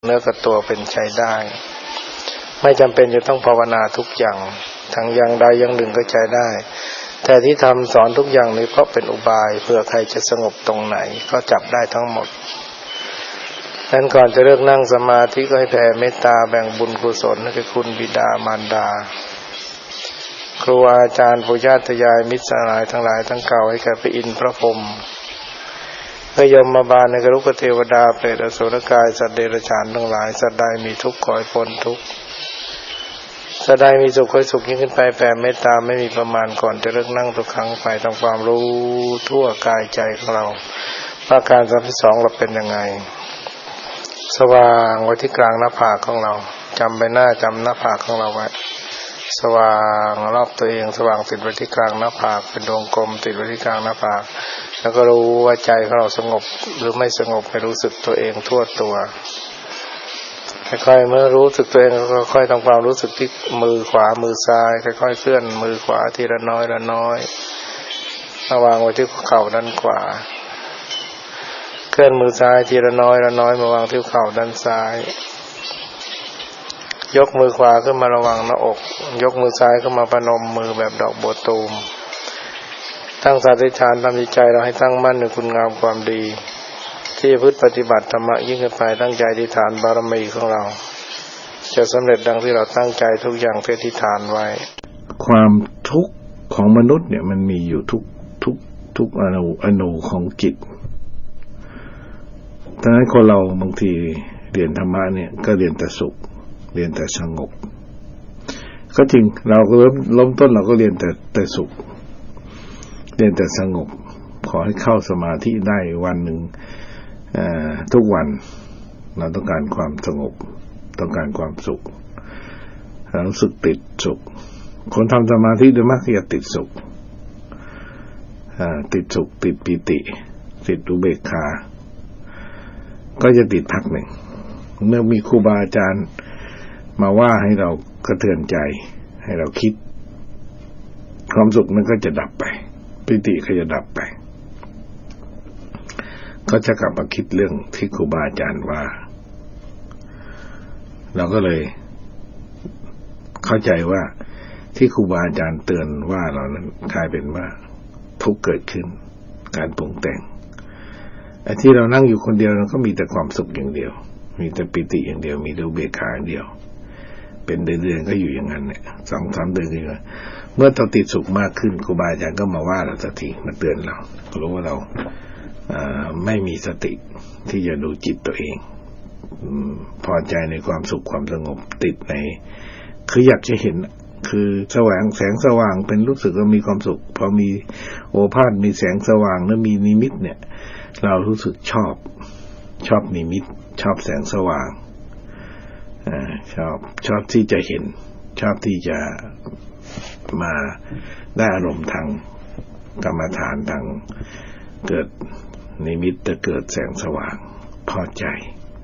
นื้อกับตัวเป็นใช้ได้ไม่จำเป็นจะต้องภาวนาทุกอย่างทั้งอย่างใดอย่างหนึ่งก็ใช้ได้แต่ที่ทำสอนทุกอย่างนี้เพราะเป็นอุบายเพื่อใครจะสงบตรงไหนก็จับได้ทั้งหมดดังนั้นก่อนจะเลิกนั่งสมาธิก็ให้แผ่เมตตาแบ่งบุญกุศลให้คุณบิดามารดาครูอาจารย์ปู่ย่าตายายมิตรสหายทั้งหลายทั้งเก่าให้แก่พระอินทร์พระพรหมพระยมบาลในกรุกเทวดาเปรตอสุรกายสัตว์เดรัจฉานทั้งหลายสัตว์ใดมีทุกข์ขอให้พ้นทุกข์สัตว์ใดมีสุขขอให้สุขยิ่งขึ้นไปแผ่เมตตาไม่มีประมาณก่อนจะเลิกนั่งทุกครั้งไปทำความรู้ทั่วกายใจของเราอาการ32เราเป็นยังไงสว่างไว้ที่กลางหน้าผากของเราจำใบหน้าจำหน้าผากของเราไว้สว่างรอบตัวเองสว่างติดไว้ที่กลางหน้าผากเป็นดวงกลมติดไว้ที่กลางหน้าผากแล้วก็รู้ว่าใจของเราสงบหรือไม่สงบให้รู้สึกตัวเองทั่วตัวค่อยๆเมื่อรู้สึกตัวเองก็ค่อยๆทำความรู้สึกที่มือขวามือซ้ายค่อยๆเคลื่อนมือขวาทีละน้อยละน้อยวางไว้ที่เข่าด้านขวาเคลื่อนมือซ้ายทีละน้อยละน้อยมาวางที่เข่าด้านซ้ายยกมือขวาขึ้นมาระวังหน้าอกยกมือซ้ายขึ้นมาประนมมือแบบดอกบัวตูมตั้งสัตย์อธิษฐานทำจิตใจเราให้ตั้งมั่นในคุณงามความดีที่พึ่งปฏิบัติธรรมะยิ่งขึ้นไปตั้งใจอธิษฐานบารมีของเราจะสำเร็จดังที่เราตั้งใจทุกอย่างที่อธิษฐานไว้ความทุกข์ของมนุษย์เนี่ยมันมีอยู่ทุกอนูของจิตดังนั้นคนเราบางทีเรียนธรรมะเนี่ยก็เรียนแต่สุขเรียนแต่สงบก็จริงเราก็เริ่มต้นเราก็เรียนแต่สุขเรียนแต่สงบขอให้เข้าสมาธิได้วันหนึ่งทุกวันเราต้องการความสงบต้องการความสุขเรารู้สึกติดสุขคนทำสมาธิโดยมากจะติดสุขติดสุขติดปิติติดอุเบกขาก็จะติดพักหนึ่งเมื่อมีครูบาอาจารย์มาว่าให้เรากระเทือนใจให้เราคิดความสุขนั้นก็จะดับไปปิติก็จะดับไปก็จะกลับมาคิดเรื่องที่ครูบาอาจารย์ว่าเราก็เลยเข้าใจว่าที่ครูบาอาจารย์เตือนว่าเรานั้นกลายเป็นว่าทุกข์เกิดขึ้นการปรุงแต่งไอ้ที่เรานั่งอยู่คนเดียวเราก็มีแต่ความสุขอย่างเดียวมีแต่ปิติอย่างเดียวมีแต่อุเบกขาอย่างเดียวเป็นเดือนๆก็อยู่อย่างนั้นเนี่ย 2-3 เดือนก็เมื่อเราติดสุขมากขึ้นครูบาอาจารย์ก็มาว่าเราสักทีมาเตือนเรารู้ว่าเราไม่มีสติที่จะดูจิตตัวเองพอใจในความสุขความสงบติดในคืออยากจะเห็นคือแสงสว่างเป็นรู้สึกว่ามีความสุขพอมีโอภาสมีแสงสว่างแล้วมีนิมิตเนี่ยเรารู้สึกชอบนิมิตชอบแสงสว่างชอบที่จะเห็นชอบที่จะมาได้อารมณ์ทางกรรมฐานทางเกิดนิมิตจะเกิดแสงสว่างพอใจ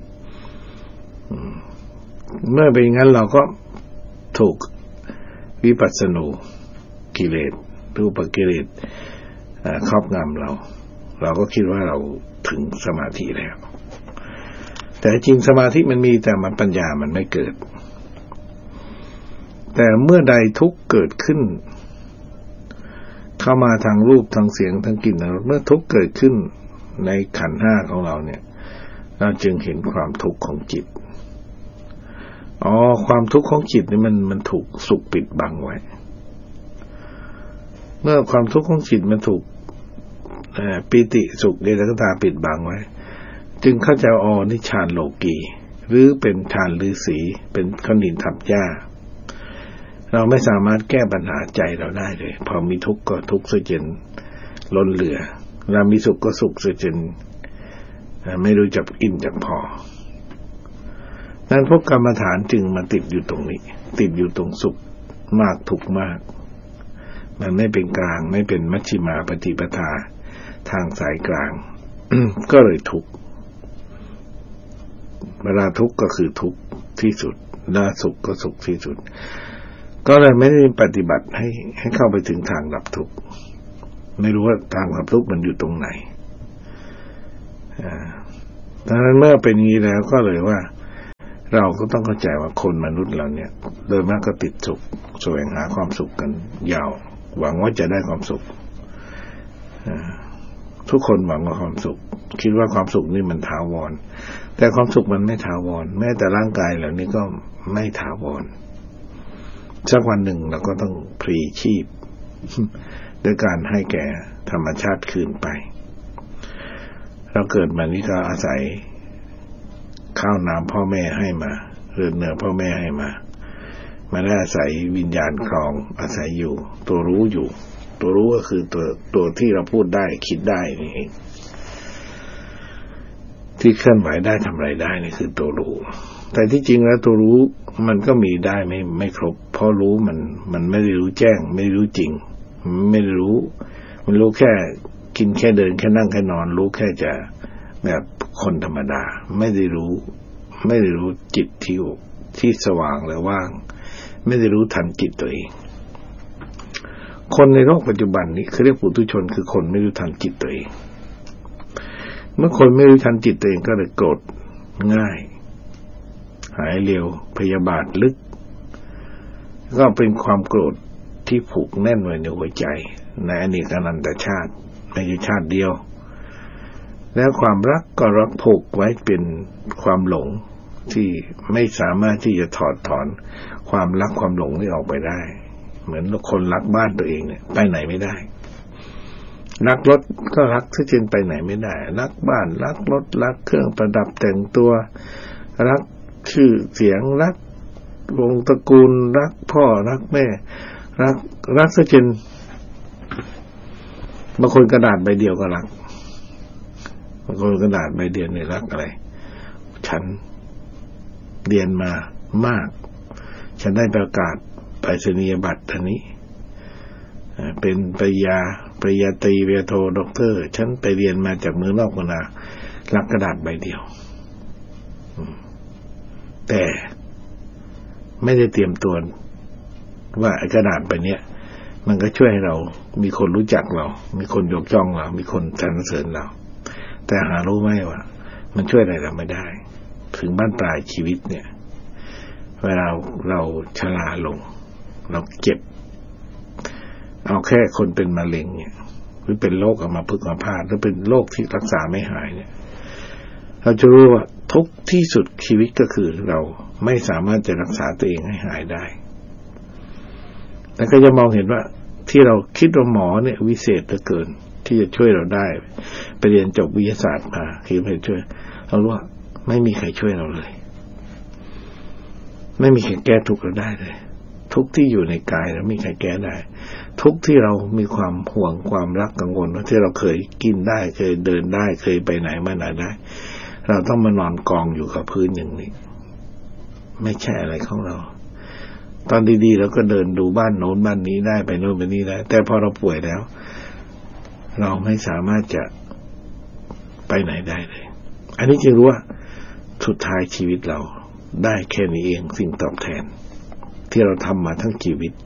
เมื่อเป็นงั้นเราก็ถูกวิปัสสนูกิเลสรูปกิเลสครอบงำเราก็คิดว่าเราถึงสมาธิแล้วแต่จริงสมาธิมันมีแต่มันปัญญามันไม่เกิดแต่เมื่อใดทุกข์เกิดขึ้นเข้ามาทางรูปทางเสียงทางกลิ่นทางรสเมื่อทุกข์เกิดขึ้นในขันธ์5ของเราเนี่ยเราจึงเห็นความทุกข์ของจิตความทุกข์ของจิตนี่มันถูกสุขปิดบังไว้เมื่อความทุกข์ของจิตมันถูกปิติสุขเดชะตาปิดบังไว้จึงเข้าใจนี่ฌานโลกีหรือเป็นฌานฤาษีเป็นก้อนหินทับหญ้าเราไม่สามารถแก้ปัญหาใจเราได้เลยพอมีทุกข์ก็ทุกข์ซะจนล้นเหลือเรามีสุขก็สุขซะจนไม่รู้จักอิ่มจักพอนั้นพวกกรรมฐานจึงมาติดอยู่ตรงนี้ติดอยู่ตรงสุขมากทุกข์มากมันไม่เป็นกลางไม่เป็นมัชฌิมาปฏิปทาทางสายกลาง ก็เลยทุกข์เวลาทุกข์ก็คือทุกข์ที่สุดเวลาสุขก็สุขที่สุดก็เลยไม่ได้ปฏิบัติให้เข้าไปถึงทางดับทุกข์ไม่รู้ว่าทางดับทุกข์มันอยู่ตรงไหนดังนั้นเมื่อเป็นอย่างนี้แล้วก็เลยว่าเราก็ต้องเข้าใจว่าคนมนุษย์เราเนี่ยโดยมากก็ติดสุขแสวงหาความสุขกันยาวหวังว่าจะได้ความสุขทุกคนหวังว่าความสุขคิดว่าความสุขนี่มันถาวรแต่ความสุขมันไม่ถาวรแม้แต่ร่างกายเหล่านี้ก็ไม่ถาวรสักวันหนึ่งเราก็ต้องพลีชีพด้วยการให้แก่ธรรมชาติคืนไปเราเกิดมานี้ก็อาศัยข้าวน้ำพ่อแม่ให้มาเรือนเนื้อพ่อแม่ให้มาได้อาศัยวิญญาณครองอาศัยอยู่ตัวรู้อยู่ตัวรู้ก็คือตัวที่เราพูดได้คิดได้นี่เองที่เคลื่อนไหวได้ทำอะไรได้นี่คือตัวรู้แต่ที่จริงแล้วตัวรู้มันก็มีได้ไม่ครบเพราะรู้มันไม่ได้รู้แจ้งไม่รู้จริงไม่รู้มันรู้แค่กินแค่เดินแค่นั่งแค่นอนรู้แค่จะแบบคนธรรมดาไม่ได้รู้จิตที่สว่างและว่างไม่ได้รู้ทันจิตตัวเองคนในโลกปัจจุบันนี้คือเรียกปุถุชนคือคนไม่รู้ทันจิตตัวเองเมื่อคนไม่รู้ทันจิตตัวเองก็เลยโกรธง่ายหายเร็วพยาบาทลึกก็เป็นความโกรธที่ผูกแน่นไว้ในหัวใจในอเนกอนันตชาติไม่ใช่ชาติเดียวแล้วความรักก็รักผูกไว้เป็นความหลงที่ไม่สามารถที่จะถอดถอนความรักความหลงนี้ออกไปได้เหมือนคนรักบ้านตัวเองเนี่ยไปไหนไม่ได้รักรถก็รักซะจนไปไหนไม่ได้รักบ้านรักรถรักเครื่องประดับแต่งตัวรักชื่อเสียงรักวงตระกูลรักพ่อรักแม่รักซะจนบางคนกระดาษใบเดียวก็รักบางคนกระดาษใบเดียวเนี่ยรักอะไรฉันเรียนมามากฉันได้ประกาศไปรษณียบัตรท่านี้เป็นปริญญาตรีปริญญาโทด็อกเตอร์ฉันไปเรียนมาจากเมืองนอกมารักกระดาษใบเดียวแต่ไม่ได้เตรียมตัวว่ากระดาษใบเนี้ยมันก็ช่วยให้เรามีคนรู้จักเรามีคนยกย่องเรามีคนสรรเสริญเราแต่หารู้ไหมว่ามันช่วยอะไรเราไม่ได้ถึงบ้านปลายชีวิตเนี่ยเวลาเราชราลงเราเจ็บเอาแค่คนเป็นมะเร็งเนี่ยหรือเป็นโรคอัมพฤกษ์อัมพาตหรือเป็นโรคที่รักษาไม่หายเนี่ยเราจะรู้ว่าทุกที่สุดชีวิตก็คือเราไม่สามารถจะรักษาตัวเองให้หายได้แล้วก็จะมองเห็นว่าที่เราคิดว่าหมอเนี่ยวิเศษเหลือเกินที่จะช่วยเราได้ไปเรียนจบวิทยาศาสตร์มาคือไปช่วยเรารู้ว่าไม่มีใครช่วยเราเลยไม่มีใครแก้ทุกข์เราได้เลยทุกข์ที่อยู่ในกายเราไม่มีใครแก้ได้ทุกข์ที่เรามีความห่วงความรักกังวลที่เราเคยกินได้เคยเดินได้เคยไปไหนมาไหนได้เราต้องมานอนกองอยู่กับพื้นอย่างนี้ไม่ใช่อะไรของเราตอนดีๆเราก็เดินดูบ้านโน้นบ้านนี้ได้ไปโน้นไปนี่ได้แต่พอเราป่วยแล้วเราไม่สามารถจะไปไหนได้เลยอันนี้จึงรู้ว่าสุดท้ายชีวิตเราได้แค่นี้เองสิ่งตอบแทนที่เราทำมาทั้งชีวิต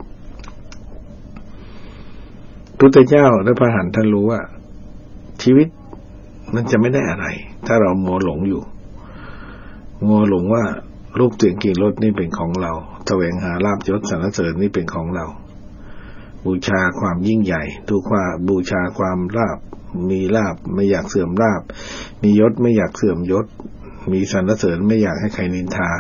พุทธเจ้าและพระอรหันต์ท่านรู้ว่าชีวิตมันจะไม่ได้อะไรถ้าเรามัวหลงอยู่มัวหลงว่ารูปเสียงกลิ่นรสนี่เป็นของเราแสวงหาลาภยศสรรเสริญนี่เป็นของเราบูชาความยิ่งใหญ่ดูว่าบูชาความลาภมีลาภไม่อยากเสื่อมลาภมียศไม่อยากเสื่อมยศมีสรรเสริญไม่อยากให้ใครนินทา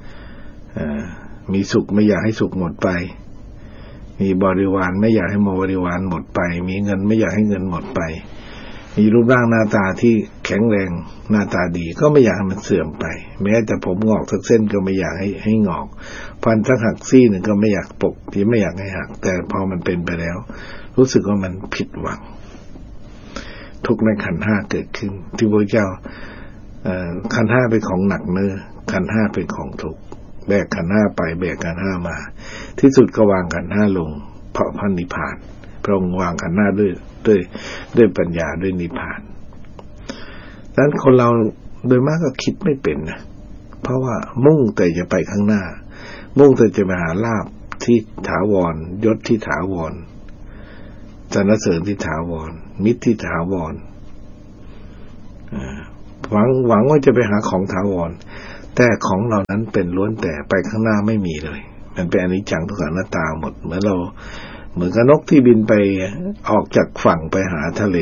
มีสุขไม่อยากให้สุขหมดไปมีบริวารไม่อยากให้บริวารหมดไปมีเงินไม่อยากให้เงินหมดไปมีรูปร่างหน้าตาที่แข็งแรงหน้าตาดีก็ไม่อยากให้มันเสื่อมไปแม้แต่ผมงอกสักเส้นก็ไม่อยากให้งอกฟันสักหักซี่หนึ่งก็ไม่อยากปกที่ไม่อยากให้หักแต่พอมันเป็นไปแล้วรู้สึกว่ามันผิดหวังทุกข์ในขันธ์ห้าเกิดขึ้นที่พระเจ้าขันธ์ห้าเป็นของหนักเนื้อขันธ์ห้าเป็นของทุกข์แบกขันธ์ห้าไปแบกขันธ์ห้ามาที่สุดก็วางขันธ์ห้าลงเพราะพระนิพพานพระองค์วางขันธ์ห้าด้วยปัญญาด้วยนิพพานดังนั้นคนเราโดยมากก็คิดไม่เป็นนะเพราะว่ามุ่งแต่จะไปข้างหน้ามุ่งแต่จะไปหาลาภที่ถาวรยศที่ถาวรสรรเสริญที่ถาวรมิตรที่ถาวรหวังว่าจะไปหาของถาวรแแต่ของเหล่านั้นเป็นล้วนแต่ไปข้างหน้าไม่มีเลยมันเป็นอนิจจังทุกขังอนัตตาหมดเหมือนกับนกที่บินไปออกจากฝั่งไปหาทะเล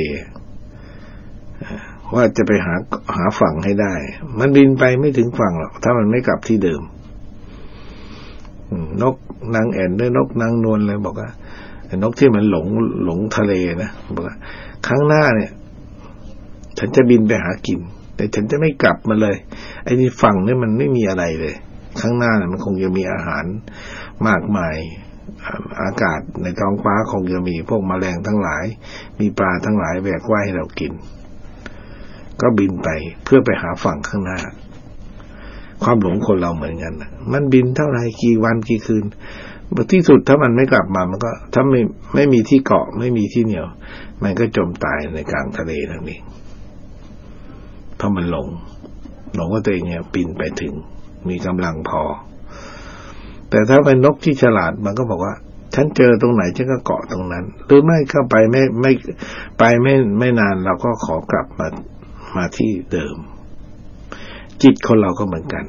ว่าจะไปหาฝั่งให้ได้มันบินไปไม่ถึงฝั่งหรอกถ้ามันไม่กลับที่เดิมนกนางแอ่นด้วยนกนางนวลเลยบอกว่านกที่มันหลงทะเลนะบอกว่าครั้งหน้าเนี่ยฉันจะบินไปหากินแต่ฉันจะไม่กลับมาเลยไอ้นี่ฝั่งเนี่ยมันไม่มีอะไรเลยข้างหน้าเนี่ยมันคงจะมีอาหารมากมายอากาศในท้องฟ้าคงจะมีพวกแมลงทั้งหลายมีปลาทั้งหลายแบกว่ายให้เรากินก็บินไปเพื่อไปหาฝั่งข้างหน้าความหลงคนเราเหมือนกันมันบินเท่าไหร่กี่วันกี่คืนที่สุดถ้ามันไม่กลับมามันก็ถ้าไม่มีที่เกาะไม่มีที่เหนี่ยวมันก็จมตายในกลางทะเลนั่นเองเพราะมันหลงว่าตัวเองเนี่ยบินไปถึงมีกำลังพอแต่ถ้าเป็นนกที่ฉลาดมันก็บอกว่าฉันเจอตรงไหนฉันก็เกาะตรงนั้นหรือไม่เข้าไปไม่นานเราก็ขอกลับมาที่เดิมจิตคนเราก็เหมือนกัน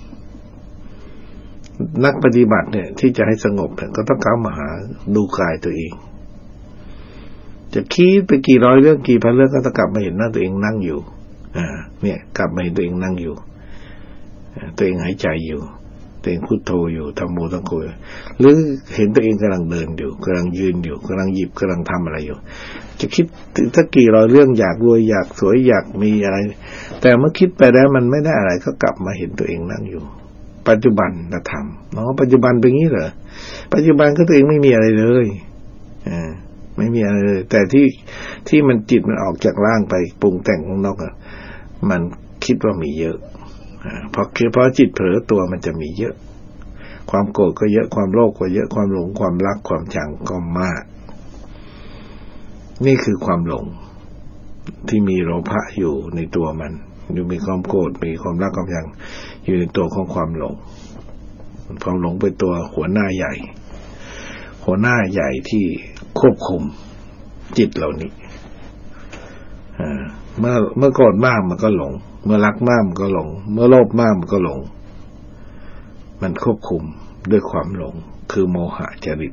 นักปฏิบัติเนี่ยที่จะให้สงบเนี่ยก็ต้องเข้ามาหาดูกายตัวเองจะคิดไปกี่ร้อยเรื่องกี่พันเรื่องก็ต้องกลับมาเห็นหน้าตัวเองนั่งอยู่เนี่ยกลับมาเห็นตัวเองนั่งอยู่ตัวเองหายใจอยู่ตัวเองพุทโธอยู่ทำโมทั้งโกยหรือเห็นตัวเองกำลังเดินอยู่กำลังยืนอยู่กำลังหยิบกำลังทำอะไรอยู่จะคิดถึงถ้ากี่ร้อยเรื่องอยากรวยอยากสวยอยากมีอะไรแต่เมื่อคิดไปแล้วมันไม่ได้อะไรก็กลับมาเห็นตัวเองนั่งอยู่ปัจจุบันธรรมปัจจุบันเป็นงี้เหรอปัจจุบันก็ตัวเองไม่มีอะไรเลยไม่มีอะไรเลยแต่ที่มันจิตมันออกจากร่างไปปรุงแต่งข้างนอกมันคิดว่ามีเยอะเพราะจิตเผลอตัวมันจะมีเยอะความโกรธก็เยอะความโลภก็เยอะความหลงความรักความชังก็มากนี่คือความหลงที่มีโลภะอยู่ในตัวมันอยู่มีความโกรธมีความรักความชังอยู่ในตัวของความหลงเป็นตัวหัวหน้าใหญ่ที่ควบคุมจิตเหล่านี้เมื่อโกรธมากมันก็หลงเมื่อรักมากมันก็หลงเมื่อโลภมากมันก็หลงมันควบคุมด้วยความหลงคือโมหะจริต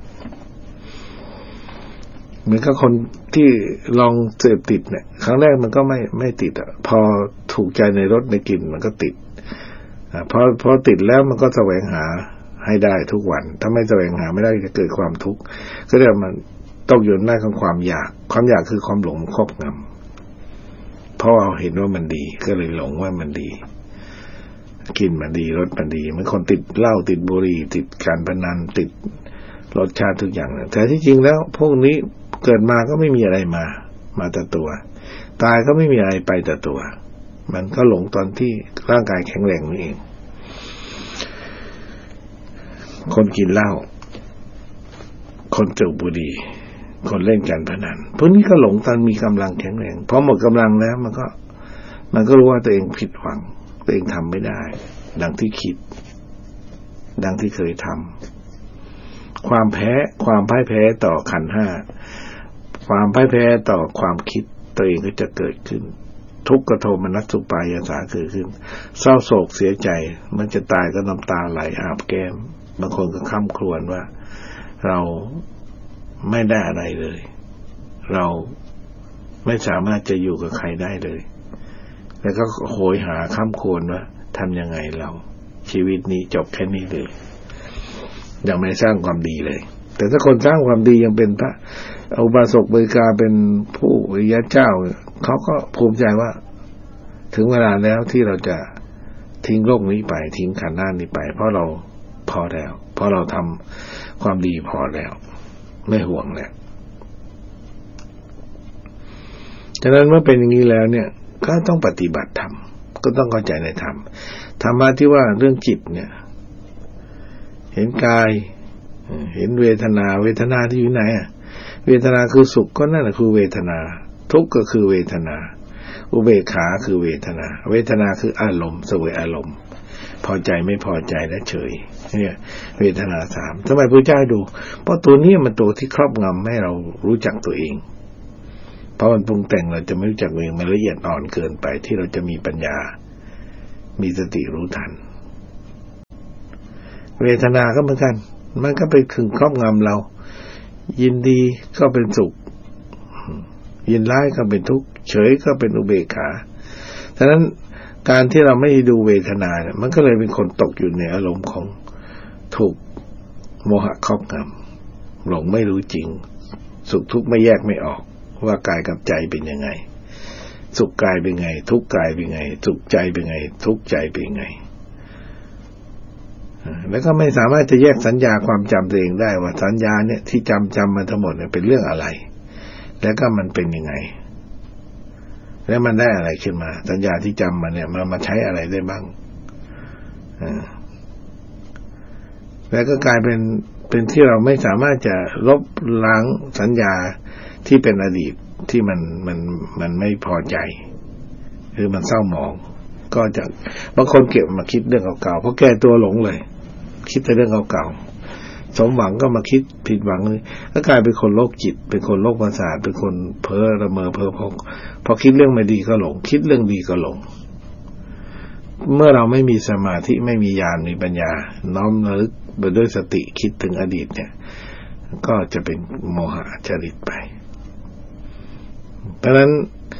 เหมือนกับคนที่ลองเสพติดเนี่ยครั้งแรกมันก็ไม่ติดพอถูกใจในรสในกลิ่นมันก็ติดพอติดแล้วมันก็แสวงหาให้ได้ทุกวันถ้าไม่แสวงหาไม่ได้จะเกิดความทุกข์ก็เรียกมันตกอยู่ในของความอยากคือความหลงครอบงำเพราะเราเห็นว่ามันดีก็เลยหลงว่ามันดีกินมันดีรสมันดีเหมือนคนติดเหล้าติดบุหรี่ติดการพนันติดรสชาติทุกอย่างแต่ที่จริงแล้วพวกนี้เกิดมาก็ไม่มีอะไรมาแต่ตัวตายก็ไม่มีอะไรไปแต่ตัวมันก็หลงตอนที่ร่างกายแข็งแรงนี่เองคนกินเหล้าคนสูบบุหรี่คนเล่นการพนันพวกนี้ก็หลงตอนมีกำลังแข็งแรงพอหมดกำลังแล้วมันก็รู้ว่าตัวเองผิดหวังตัวเองทำไม่ได้ดังที่คิดดังที่เคยทำความพ่ายแพ้ต่อขันธ์ห้าความพ่ายแพ้ต่อความคิดตัวเองก็จะเกิดขึ้นทุกขโทมนัสสุปายาสาเกิดขึ้นเศร้าโศกเสียใจมันจะตายก็น้ำตาไหลอาบแก้มบางคนก็คร่ำครวญว่าเราไม่ได้อะไรเลยเราไม่สามารถจะอยู่กับใครได้เลยแล้วก็โหยหาคร่ำครวญว่าทำยังไงเราชีวิตนี้จบแค่นี้เลยยังไม่สร้างความดีเลยแต่ถ้าคนสร้างความดียังเป็นพระอุบาสกบริกาเป็นผู้อริยเจ้าเขาก็ภูมิใจว่าถึงเวลาแล้วที่เราจะทิ้งโลกนี้ไปทิ้งขันธ์ห้านี้ไปเพราะเราพอแล้วเพราะเราทำความดีพอแล้วไม่ห่วงแล้วฉะนั้นเมื่อเป็นอย่างนี้แล้วเนี่ยก็ต้องปฏิบัติธรรมก็ต้องเข้าใจในธรรมธรรมะที่ว่าเรื่องจิตเนี่ยเห็นกายเห็นเวทนาที่อยู่ไหนเวทนาคือสุขก็นั่นแหละคือเวทนาทุกข์ก็คือเวทนาอุเบกขาคือเวทนาคืออารมณ์เสวยอารมณ์พอใจไม่พอใจและเฉยเนี่ยเวทนาสามทำไมพระเจ้าดูเพราะตัวนี้มันตัวที่ครอบงำให้เรารู้จักตัวเองเพราะมันปรุงแต่งเราจะไม่รู้จักเองมันละเอียดอ่อนเกินไปที่เราจะมีปัญญามีสติรู้ทันเวทนาก็เหมือนกันมันก็เป็นขึงครอบงำเรายินดีก็เป็นสุขยินร้ายก็เป็นทุกข์เฉยก็เป็นอุเบกขาฉะนั้นการที่เราไม่ดูเวทนาเนี่ยมันก็เลยเป็นคนตกอยู่ในอารมณ์ของถูกโมหะครอบงำหลงไม่รู้จริงสุขทุกข์ไม่แยกไม่ออกว่ากายกับใจเป็นยังไงสุขกายเป็นไงทุกข์กายเป็นไงสุขใจเป็นไงทุกข์ใจเป็นไงแล้วก็ไม่สามารถจะแยกสัญญาความจำตัวเองได้ว่าสัญญาเนี่ยที่จำมาทั้งหมดเนี่ยเป็นเรื่องอะไรแล้วก็มันเป็นยังไงแล้วมันได้อะไรขึ้นมาสัญญาที่จำมาเนี่ยมันมาใช้อะไรได้บ้างแล้วก็กลายเป็นที่เราไม่สามารถจะลบล้างสัญญาที่เป็นอดีตที่มันไม่พอใจคือมันเศร้าหมองก็จะบางคนเก็บมาคิดเรื่องเก่าๆเพราะแก้ตัวหลงเลยคิดแต่เรื่องเก่าๆสมหวังก็มาคิดผิดหวังก็กลายเป็นคนโรคจิตเป็นคนโรคประสาทเป็นคนเพ้อละเมอเพ้อพอคิดเรื่องไม่ดีก็หลงคิดเรื่องดีก็หลงเมื่อเราไม่มีสมาธิไม่มีญาณมีปัญญาน้อมระลึกไปด้วยสติคิดถึงอดีตเนี่ยก็จะเป็นโมหะจริตไปดังนั้น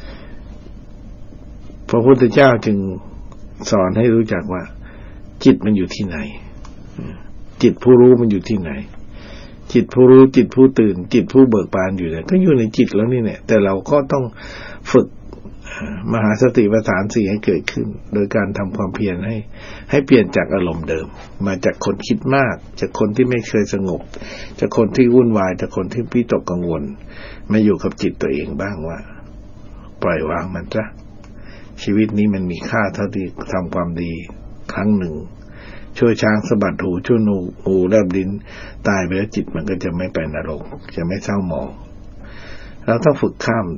พระพุทธเจ้าจึงสอนให้รู้จักว่าจิตมันอยู่ที่ไหนจิตผู้รู้มันอยู่ที่ไหนจิตผู้รู้จิตผู้ตื่นจิตผู้เบิกบานอยู่ไหนก็อยู่ในจิตแล้วนี่เนี่ยแต่เราก็ต้องฝึกมหาสติปัฏฐาน4ให้เกิดขึ้นโดยการทำความเพียรให้เปลี่ยนจากอารมณ์เดิมมาจากคนคิดมากจากคนที่ไม่เคยสงบจากคนที่วุ่นวายจากคนที่วิตกกังวลมาอยู่กับจิตตัวเองบ้างว่าปล่อยวางมันซะชีวิตนี้มันมีค่าเท่าที่ทำความดีครั้งหนึ่งช่วยช้างสะบัดหูช่วยงูแลบลิ้นตายไปแล้วจิตมันก็จะไม่ไปนรกจะไม่เศร้าหมองเราต้องฝึกข้าม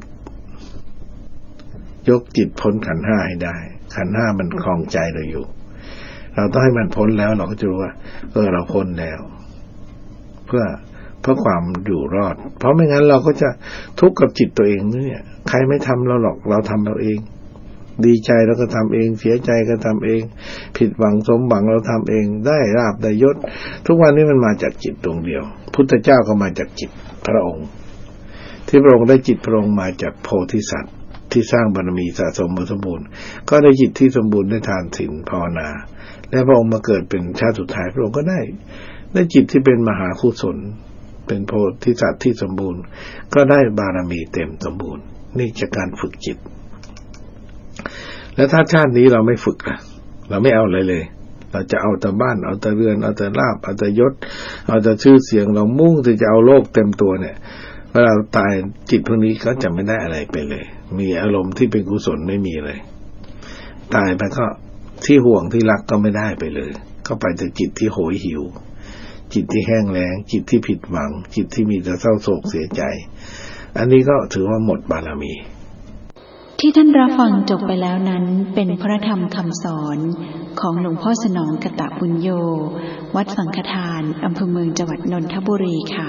ยกจิตพ้นขันธ์5ให้ได้ขันธ์5มันครองใจเราอยู่เราต้องให้มันพ้นแล้วเราก็จะรู้ว่าเราพ้นแล้วเพื่อความอยู่รอดเพราะไม่งั้นเราก็จะทุกข์กับจิตตัวเองเนี่ยใครไม่ทำเราหรอกเราทำเราเองดีใจเราก็ทำเองเสียใจก็ทำเองผิดหวังสมหวังเราทำเองได้ลาภได้ยศทุกวันนี้มันมาจากจิตดวงเดียวพุทธเจ้าก็มาจากจิตพระองค์ที่พระองค์ได้จิตพระองค์มาจากโพธิสัตว์ที่สร้างบารมีสะสมสมบูรณ์ก็ได้จิตที่สมบูรณ์ได้ทานศีลภาวนาและพระองค์มาเกิดเป็นชาติสุดท้ายพระองค์ก็ได้จิตที่เป็นมหากุศลเป็นโพธิสัตว์ที่สมบูรณ์ก็ได้บารมีเต็มสมบูรณ์นี่จากการฝึกจิตแล้วถ้าชาตินี้เราไม่ฝึกล่ะเราไม่เอาอะไรเลยเราจะเอาแต่บ้านเอาแต่เรือนเอาแต่ลาภเอาแต่ยศเอาแต่ชื่อเสียงเรามุ่งที่จะเอาโลกเต็มตัวเนี่ยเวลาตายจิตพวกนี้ก็จะไม่ได้อะไรไปเลยมีอารมณ์ที่เป็นกุศลไม่มีเลยตายไปก็ที่ห่วงที่รักก็ไม่ได้ไปเลยก็ไปแต่จิตที่โหยหิวจิตที่แห้งแล้งจิตที่ผิดหวังจิตที่มีแต่เศร้าโศกเสียใจอันนี้ก็ถือว่าหมดบารมีที่ท่านรับฟังจบไปแล้วนั้นเป็นพระธรรมคำสอนของหลวงพ่อสนองกตบุญโยวัดสังฆทานอำเภอเมืองจังหวัดนนทบุรีค่ะ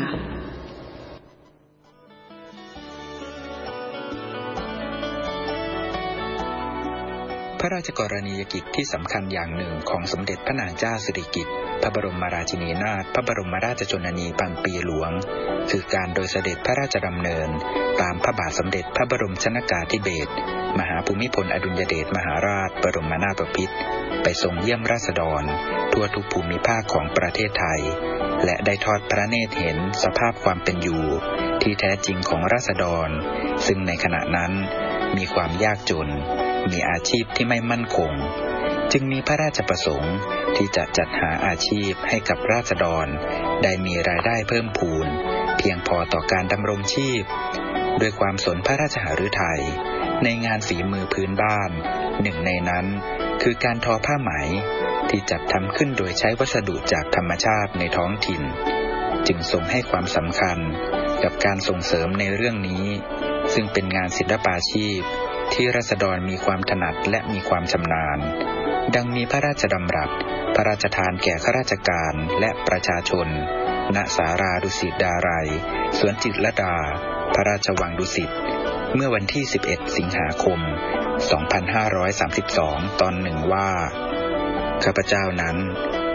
พระราชกรณียกิจที่สำคัญอย่างหนึ่งของสมเด็จพระนางเจ้าสิริกิติ์พระบรมราชินีนาถพระบรมราชชนนีพันปีหลวงคือการโดยเสด็จพระราชดำเนินตามพระบาทสมเด็จพระบรมชนกาธิเบศรมหาภูมิพลอดุลยเดชมหาราชบรมนาถบพิตรไปทรงเยี่ยมราษฎรทั่วทุกภูมิภาคของประเทศไทยและได้ทอดพระเนตรเห็นสภาพความเป็นอยู่ที่แท้จริงของราษฎรซึ่งในขณะนั้นมีความยากจนมีอาชีพที่ไม่มั่นคงจึงมีพระราชประสงค์ที่จะจัดหาอาชีพให้กับราษฎรได้มีรายได้เพิ่มพูนเพียงพอต่อการดำรงชีพด้วยความสนพระราชหฤทัยในงานฝีมือพื้นบ้านหนึ่งในนั้นคือการทอผ้าไหมที่จัดทำขึ้นโดยใช้วัสดุจากธรรมชาติในท้องถิ่นจึงทรงให้ความสำคัญกับการส่งเสริมในเรื่องนี้ซึ่งเป็นงานศิลปาชีพที่ราษฎรมีความถนัดและมีความชำนาญดังมีพระราชดำรัสพระราชทานแก่ข้าราชการและประชาชนณศาลาดุสิตดาลัยสวนจิตรลดาพระราชวังดุสิตเมื่อวันที่11สิงหาคม2532ตอนหนึ่งว่าข้าพเจ้านั้น